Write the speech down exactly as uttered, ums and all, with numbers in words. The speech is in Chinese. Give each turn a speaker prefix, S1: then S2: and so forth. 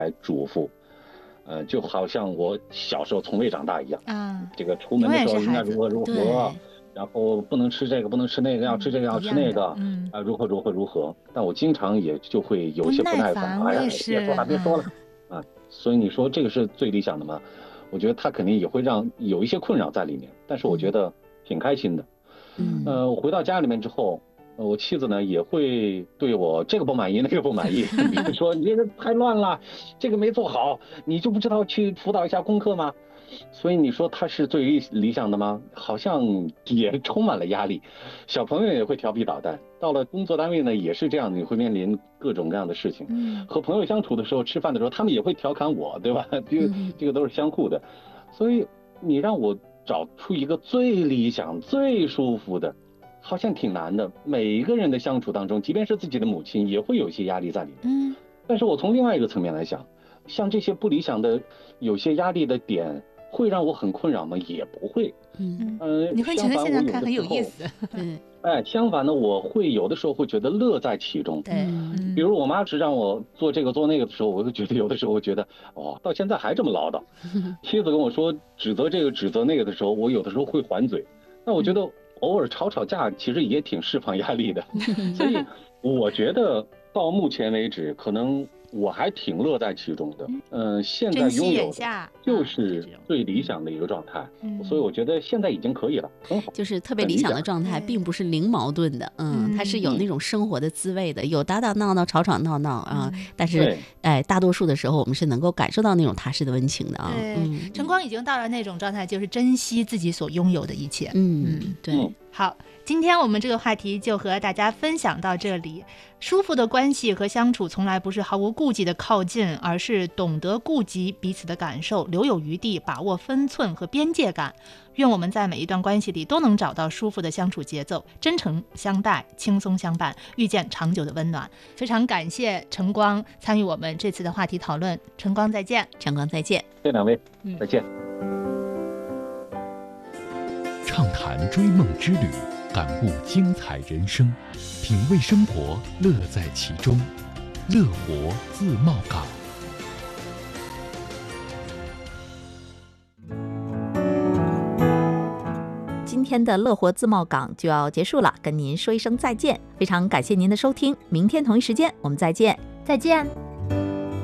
S1: 来嘱咐，呃，就好像我小时候从未长大一样。
S2: 啊，
S1: 这个出门的时候应该如何如何，
S3: 对，
S1: 然后不能吃这个，不能吃那个，要吃这个，要吃那个，
S2: 嗯，
S1: 啊，如何如何如何。但我经常也就会有一些不耐烦，
S2: 不耐烦
S1: 哎呀，
S2: 我也是
S1: 别说了，别说了，啊，所以你说这个是最理想的吗？我觉得他肯定也会让有一些困扰在里面，但是我觉得挺开心的。
S3: 嗯
S1: 呃，我回到家里面之后，呃我妻子呢也会对我这个不满意，那个不满意，比如说你这个太乱了，这个没做好，你就不知道去辅导一下功课吗？所以你说他是最理理想的吗？好像也充满了压力，小朋友也会调皮捣蛋，到了工作单位呢也是这样，你会面临各种各样的事情。
S2: 嗯，
S1: 和朋友相处的时候，吃饭的时候，他们也会调侃我，对吧？这个这个都是相互的，所以你让我找出一个最理想、最舒服的，好像挺难的。每一个人的相处当中，即便是自己的母亲，也会有一些压力在里面。
S2: 嗯，
S1: 但是我从另外一个层面来想，像这些不理想的、有些压力的点，会让我很困扰吗？也不会。
S3: 嗯
S1: 呃，
S2: 你会觉得现在看很有意思。
S3: 对，
S1: 哎，相反呢，我会有的时候会觉得乐在其中。
S2: 对，
S3: 嗯
S1: 比如我妈是让我做这个做那个的时候，我就觉得有的时候我觉得，哦，到现在还这么唠叨。妻子跟我说指责这个指责那个的时候，我有的时候会还嘴。那我觉得偶尔吵吵架，其实也挺释放压力的。所以我觉得到目前为止，可能我还挺乐在其中的。嗯、现在
S2: 珍惜
S1: 拥有的
S2: 眼下
S1: 就是
S2: 啊这种
S1: 最理想的一个状态。
S2: 嗯
S1: 所以我觉得现在已经可以了，很好。
S3: 就是特别理想的状态，
S2: 对
S3: 并不是零矛盾的，嗯，
S2: 嗯
S3: 它是有那种生活的滋味的，有打打闹闹、吵吵闹闹啊，
S2: 嗯
S3: 但是
S1: 对，
S3: 哎，大多数的时候我们是能够感受到那种踏实的温情的啊，
S2: 对，
S3: 嗯
S2: 晨光已经到了那种状态，就是珍惜自己所拥有的一切。
S3: 嗯
S2: 嗯，
S3: 对
S1: 嗯，
S2: 好，今天我们这个话题就和大家分享到这里。舒服的关系和相处从来不是毫无顾忌的靠近，而是懂得顾及彼此的感受，留有余地，把握分寸和边界感。愿我们在每一段关系里都能找到舒服的相处节奏，真诚相待，轻松相伴，遇见长久的温暖。非常感谢晨光参与我们这次的话题讨论，晨光再见。
S3: 晨光再见。
S1: 这两位
S2: 嗯
S1: 再见。
S4: 畅谈追梦之旅，感悟精彩人生，品味生活，乐在其中。乐活自贸港。
S3: 今天的乐活自贸港就要结束了，跟您说一声再见，非常感谢您的收听，明天同一时间我们再见，
S2: 再见。